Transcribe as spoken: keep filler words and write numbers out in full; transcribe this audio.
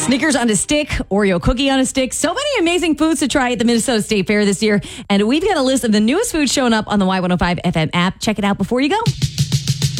Snickers on a stick, Oreo cookie on a stick. So many amazing foods to try at the Minnesota State Fair this year. And we've got a list of the newest foods showing up on the Y one oh five F M app. Check it out before you go.